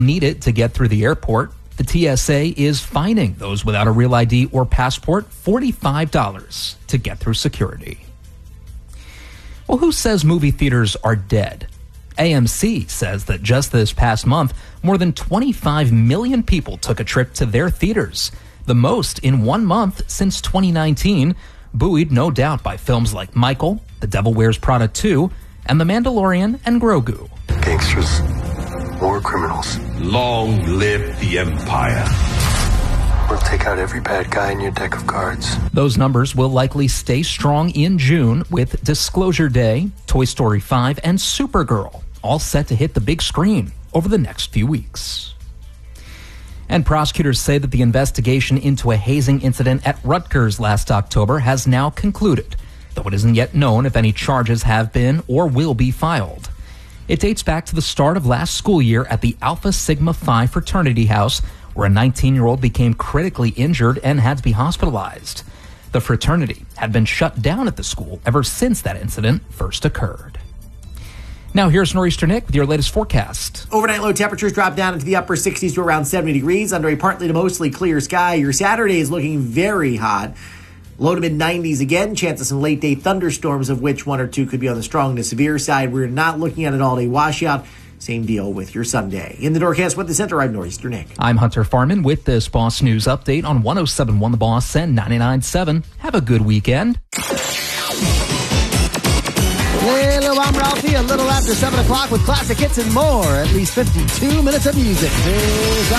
need it to get through the airport. The TSA is fining those without a real ID or passport $45 to get through security. Well, who says movie theaters are dead? AMC says that just this past month, more than 25 million people took a trip to their theaters, the most in 1 month since 2019, buoyed no doubt by films like Michael, The Devil Wears Prada 2, and The Mandalorian and Grogu. Gangsters, war criminals. Long live the Empire. We'll take out every bad guy in your deck of cards. Those numbers will likely stay strong in June with Disclosure Day, Toy Story 5, and Supergirl, all set to hit the big screen over the next few weeks. And prosecutors say that the investigation into a hazing incident at Rutgers last October has now concluded, though it isn't yet known if any charges have been or will be filed. It dates back to the start of last school year at the Alpha Sigma Phi fraternity house, where a 19-year-old became critically injured and had to be hospitalized. The fraternity had been shut down at the school ever since that incident first occurred. Now here's Nor'easter Nick with your latest forecast. Overnight low temperatures drop down into the upper 60s to around 70 degrees under a partly to mostly clear sky. Your Saturday is looking very hot. Low to mid-90s again. Chance of some late-day thunderstorms, of which one or two could be on the strong to severe side. We're not looking at an all-day washout. Same deal with your Sunday. In the Norcast with the Center, I'm Nor'easter Nick. I'm Hunter Farman with this Boss News Update on 107.1 The Boss and 99.7. Have a good weekend. Hello, I'm Ralphie. A little after 7 o'clock with classic hits and more. At least 52 minutes of music. Here's